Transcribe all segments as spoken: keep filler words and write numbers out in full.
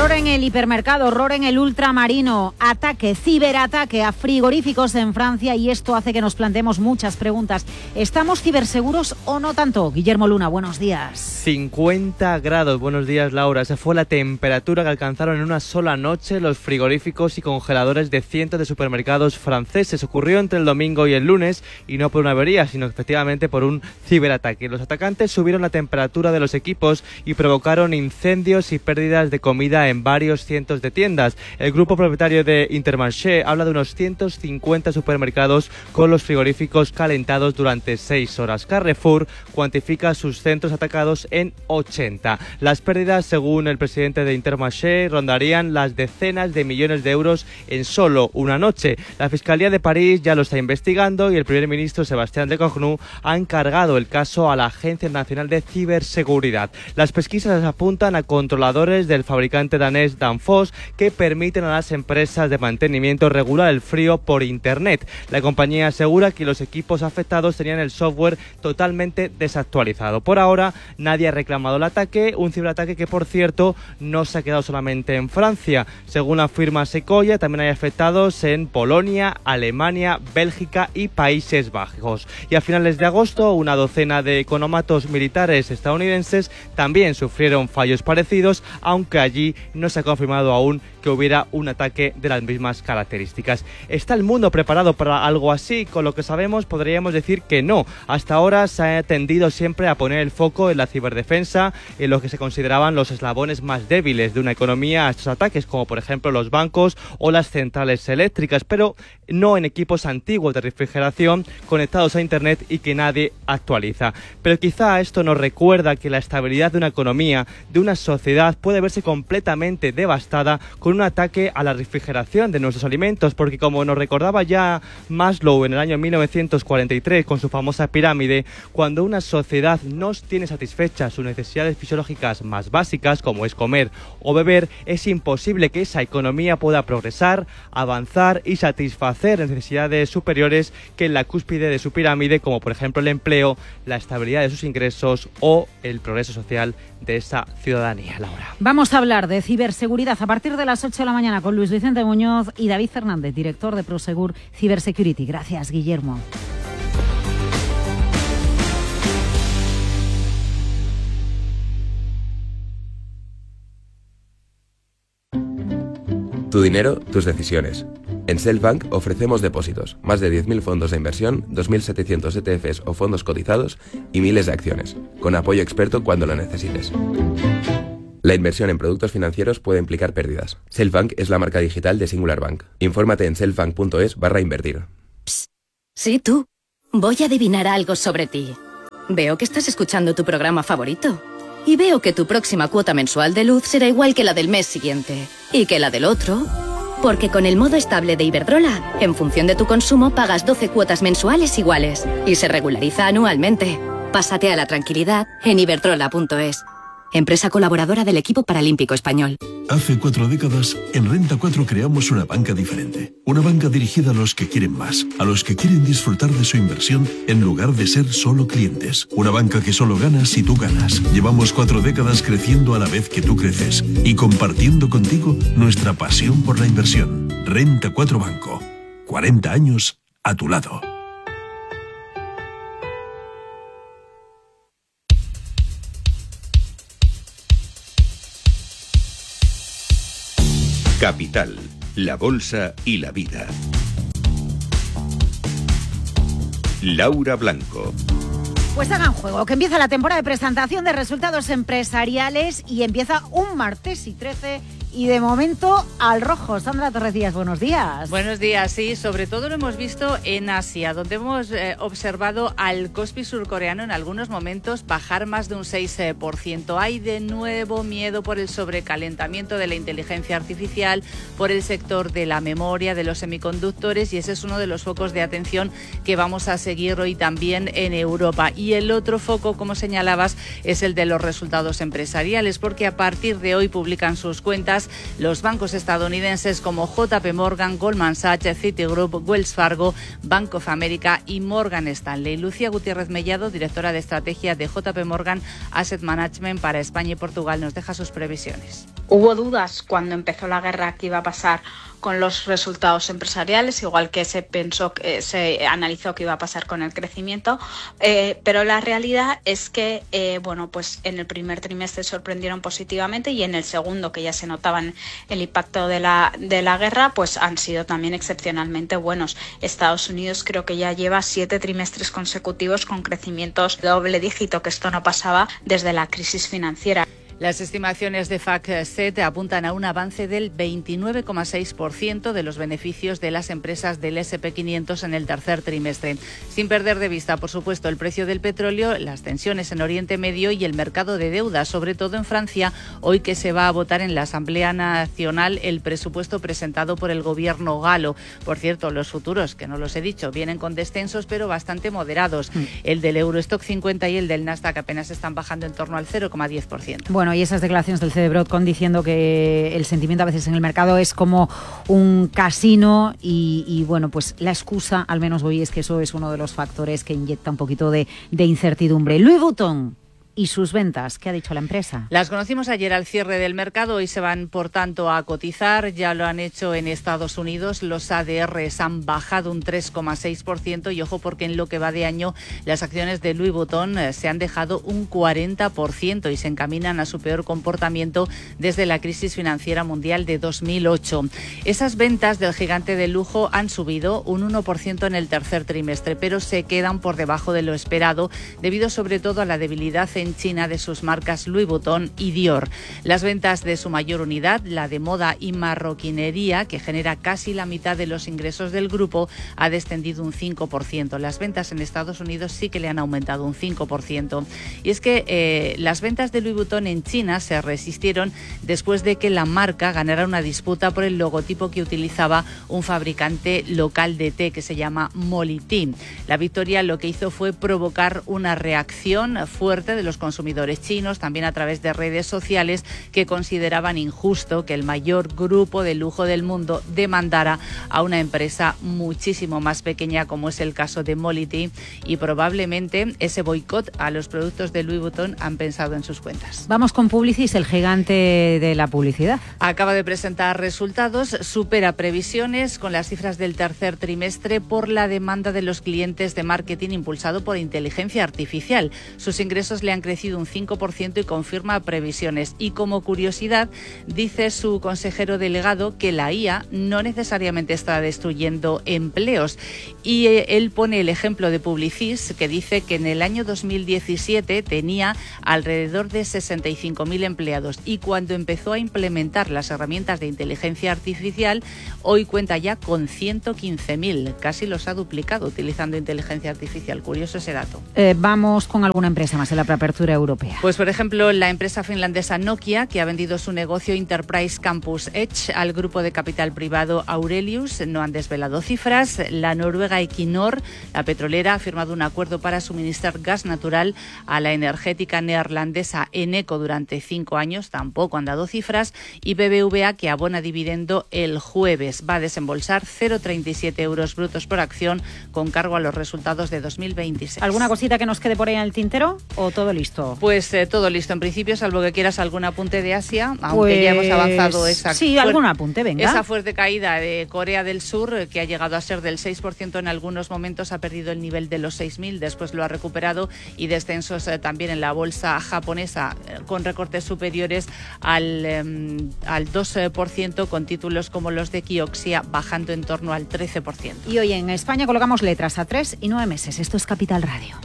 Terror en el hipermercado, horror en el ultramarino, ataque, ciberataque a frigoríficos en Francia, y esto hace que nos planteemos muchas preguntas. ¿Estamos ciberseguros o no tanto? Guillermo Luna, buenos días. cincuenta grados, buenos días Laura. Esa fue la temperatura que alcanzaron en una sola noche los frigoríficos y congeladores de cientos de supermercados franceses. Ocurrió entre el domingo y el lunes, y no por una avería, sino efectivamente por un ciberataque. Los atacantes subieron la temperatura de los equipos y provocaron incendios y pérdidas de comida en varios cientos de tiendas. El grupo propietario de Intermarché habla de unos ciento cincuenta supermercados con los frigoríficos calentados durante seis horas. Carrefour cuantifica sus centros atacados en ochenta. Las pérdidas, según el presidente de Intermarché, rondarían las decenas de millones de euros en solo una noche. La Fiscalía de París ya lo está investigando y el primer ministro Sebastián Lecornu ha encargado el caso a la Agencia Nacional de Ciberseguridad. Las pesquisas apuntan a controladores del fabricante danés Danfoss que permiten a las empresas de mantenimiento regular el frío por internet. La compañía asegura que los equipos afectados tenían el software totalmente desactualizado. Por ahora nadie ha reclamado el ataque, un ciberataque que por cierto no se ha quedado solamente en Francia. Según la firma Sequoia, también hay afectados en Polonia, Alemania, Bélgica y Países Bajos. Y a finales de agosto una docena de economatos militares estadounidenses también sufrieron fallos parecidos, aunque allí no se ha confirmado aún que hubiera un ataque de las mismas características. ¿Está el mundo preparado para algo así? Con lo que sabemos podríamos decir que no. Hasta ahora se ha tendido siempre a poner el foco en la ciberdefensa, en lo que se consideraban los eslabones más débiles de una economía a estos ataques, como por ejemplo los bancos o las centrales eléctricas, pero no en equipos antiguos de refrigeración conectados a internet y que nadie actualiza. Pero quizá esto nos recuerda que la estabilidad de una economía, de una sociedad, puede verse completamente devastada con un ataque a la refrigeración de nuestros alimentos, porque como nos recordaba ya Maslow en el año mil novecientos cuarenta y tres con su famosa pirámide, cuando una sociedad no tiene satisfechas sus necesidades fisiológicas más básicas, como es comer o beber, es imposible que esa economía pueda progresar, avanzar y satisfacer necesidades superiores que en la cúspide de su pirámide, como por ejemplo el empleo, la estabilidad de sus ingresos o el progreso social de esa ciudadanía. Laura. Vamos a hablar de ciberseguridad a partir de las ocho de la mañana con Luis Vicente Muñoz y David Fernández, director de Prosegur Cybersecurity. Gracias, Guillermo. Tu dinero, tus decisiones. En Selfbank ofrecemos depósitos, más de diez mil fondos de inversión, dos mil setecientos E T Fs o fondos cotizados y miles de acciones, con apoyo experto cuando lo necesites. La inversión en productos financieros puede implicar pérdidas. Selfbank es la marca digital de Singular Bank. Infórmate en selfbank.es barra invertir. Psst. Sí, tú. Voy a adivinar algo sobre ti. Veo que estás escuchando tu programa favorito. Y veo que tu próxima cuota mensual de luz será igual que la del mes siguiente. Y que la del otro. Porque con el modo estable de Iberdrola, en función de tu consumo pagas doce cuotas mensuales iguales. Y se regulariza anualmente. Pásate a la tranquilidad en iberdrola punto es. Empresa colaboradora del equipo paralímpico español. Hace cuatro décadas, en Renta cuatro creamos una banca diferente. Una banca dirigida a los que quieren más, a los que quieren disfrutar de su inversión en lugar de ser solo clientes. Una banca que solo gana si tú ganas. Llevamos cuatro décadas creciendo a la vez que tú creces y compartiendo contigo nuestra pasión por la inversión. Renta cuatro Banco. cuarenta años a tu lado. Capital, la bolsa y la vida. Laura Blanco. Pues hagan juego, que empieza la temporada de presentación de resultados empresariales y empieza un martes y trece y de momento al rojo. Sandra Torrecillas, buenos días. Buenos días, sí, sobre todo lo hemos visto en Asia, donde hemos eh, observado al Kospi surcoreano en algunos momentos bajar más de un seis por ciento. Hay de nuevo miedo por el sobrecalentamiento de la inteligencia artificial, por el sector de la memoria, de los semiconductores, y ese es uno de los focos de atención que vamos a seguir hoy también en Europa. Y el otro foco, como señalabas, es el de los resultados empresariales, porque a partir de hoy publican sus cuentas los bancos estadounidenses como J P Morgan, Goldman Sachs, Citigroup, Wells Fargo, Bank of America y Morgan Stanley. Lucía Gutiérrez Mellado, directora de estrategia de J P Morgan Asset Management para España y Portugal, nos deja sus previsiones. Hubo dudas cuando empezó la guerra que iba a pasar con los resultados empresariales, igual que se pensó, que se analizó que iba a pasar con el crecimiento, eh, pero la realidad es que eh, bueno, pues en el primer trimestre sorprendieron positivamente y en el segundo, que ya se notaban el impacto de la, de la guerra, pues han sido también excepcionalmente buenos. Estados Unidos creo que ya lleva siete trimestres consecutivos con crecimientos de doble dígito, que esto no pasaba desde la crisis financiera. Las estimaciones de FactSet apuntan a un avance del veintinueve coma seis por ciento de los beneficios de las empresas del ese and pe quinientos en el tercer trimestre. Sin perder de vista, por supuesto, el precio del petróleo, las tensiones en Oriente Medio y el mercado de deuda, sobre todo en Francia, hoy que se va a votar en la Asamblea Nacional el presupuesto presentado por el gobierno galo. Por cierto, los futuros, que no los he dicho, vienen con descensos pero bastante moderados. Mm. El del Eurostock cincuenta y el del Nasdaq apenas están bajando en torno al cero coma diez por ciento. Bueno, y esas declaraciones del C E D Broadcom diciendo que el sentimiento a veces en el mercado es como un casino y, y bueno, pues la excusa, al menos hoy, es que eso es uno de los factores que inyecta un poquito de, de incertidumbre. Louis Vuitton y sus ventas, ¿qué ha dicho la empresa? Las conocimos ayer al cierre del mercado y se van, por tanto, a cotizar. Ya lo han hecho en Estados Unidos. Los A D Rs han bajado un tres coma seis por ciento y ojo porque en lo que va de año las acciones de Louis Vuitton se han dejado un cuarenta por ciento y se encaminan a su peor comportamiento desde la crisis financiera mundial de dos mil ocho. Esas ventas del gigante del lujo han subido un uno por ciento en el tercer trimestre, pero se quedan por debajo de lo esperado debido sobre todo a la debilidad en en China de sus marcas Louis Vuitton y Dior. Las ventas de su mayor unidad, la de moda y marroquinería, que genera casi la mitad de los ingresos del grupo, ha descendido un cinco por ciento. Las ventas en Estados Unidos sí que le han aumentado un cinco por ciento. Y es que eh, las ventas de Louis Vuitton en China se resistieron después de que la marca ganara una disputa por el logotipo que utilizaba un fabricante local de té que se llama Molly-Tea. La victoria lo que hizo fue provocar una reacción fuerte de los consumidores chinos, también a través de redes sociales, que consideraban injusto que el mayor grupo de lujo del mundo demandara a una empresa muchísimo más pequeña como es el caso de Molly-Tea, y probablemente ese boicot a los productos de Louis Vuitton han pensado en sus cuentas. Vamos con Publicis, el gigante de la publicidad. Acaba de presentar resultados, supera previsiones con las cifras del tercer trimestre por la demanda de los clientes de marketing impulsado por inteligencia artificial. Sus ingresos le han crecido un cinco por ciento y confirma previsiones. Y como curiosidad, dice su consejero delegado que la I A no necesariamente está destruyendo empleos. Y eh, él pone el ejemplo de Publicis, que dice que en el año dos mil diecisiete tenía alrededor de sesenta y cinco mil empleados y cuando empezó a implementar las herramientas de inteligencia artificial, hoy cuenta ya con ciento quince mil. Casi los ha duplicado utilizando inteligencia artificial. Curioso ese dato. Eh, vamos con alguna empresa más en la preapertura europea. Pues, por ejemplo, la empresa finlandesa Nokia, que ha vendido su negocio Enterprise Campus Edge al grupo de capital privado Aurelius. No han desvelado cifras. La noruega Equinor, la petrolera, ha firmado un acuerdo para suministrar gas natural a la energética neerlandesa Eneco durante cinco años. Tampoco han dado cifras. Y B B V A, que abona dividendo el jueves, va a desembolsar cero coma treinta y siete euros brutos por acción con cargo a los resultados de dos mil veintiséis. ¿Alguna cosita que nos quede por ahí en el tintero o todo listo? Pues eh, todo listo en principio, salvo que quieras algún apunte de Asia, aunque pues, ya hemos avanzado esa sí, algún apunte, venga. Esa fuerte caída de Corea del Sur, que ha llegado a ser del seis por ciento en algunos momentos, ha perdido el nivel de los seis mil, después lo ha recuperado, y descensos eh, también en la bolsa japonesa eh, con recortes superiores al, eh, al dos por ciento, con títulos como los de Kioxia bajando en torno al trece por ciento. Y hoy en España colocamos letras a tres y nueve meses. Esto es Capital Radio.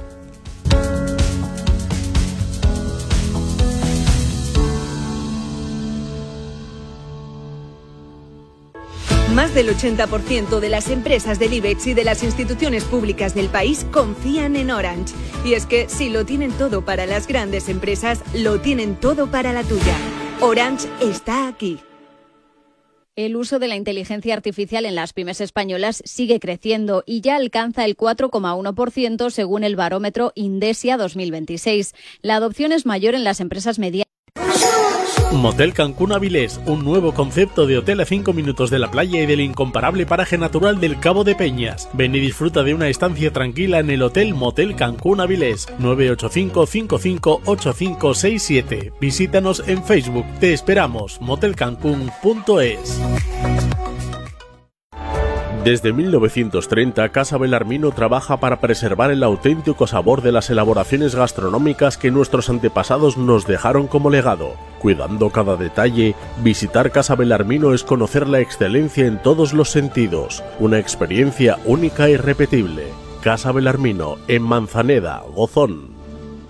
Más del ochenta por ciento de las empresas del IBEX y de las instituciones públicas del país confían en Orange. Y es que si lo tienen todo para las grandes empresas, lo tienen todo para la tuya. Orange está aquí. El uso de la inteligencia artificial en las pymes españolas sigue creciendo y ya alcanza el cuatro coma uno por ciento según el barómetro Indesia dos mil veintiséis. La adopción es mayor en las empresas medianas. Motel Cancún Avilés, un nuevo concepto de hotel a cinco minutos de la playa y del incomparable paraje natural del Cabo de Peñas. Ven y disfruta de una estancia tranquila en el Hotel Motel Cancún Avilés. nueve ocho cinco, cinco cinco ocho cinco seis siete. Visítanos en Facebook. Te esperamos. motel cancún punto es. Desde mil novecientos treinta, Casa Belarmino trabaja para preservar el auténtico sabor de las elaboraciones gastronómicas que nuestros antepasados nos dejaron como legado. Cuidando cada detalle, visitar Casa Belarmino es conocer la excelencia en todos los sentidos. Una experiencia única e irrepetible. Casa Belarmino, en Manzaneda, Gozón.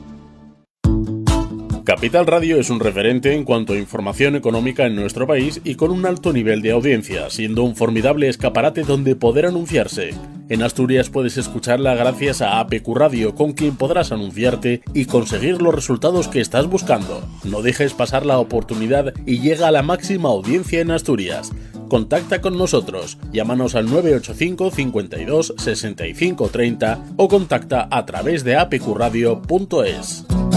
Capital Radio es un referente en cuanto a información económica en nuestro país y con un alto nivel de audiencia, siendo un formidable escaparate donde poder anunciarse. En Asturias puedes escucharla gracias a A P Q Radio, con quien podrás anunciarte y conseguir los resultados que estás buscando. No dejes pasar la oportunidad y llega a la máxima audiencia en Asturias. Contacta con nosotros, llámanos al nueve ocho cinco, cincuenta y dos, sesenta y cinco treinta o contacta a través de a p q radio punto es.